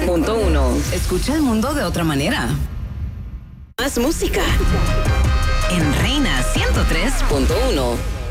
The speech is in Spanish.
103.1. Escucha el mundo de otra manera. Más música en Reina 103.1.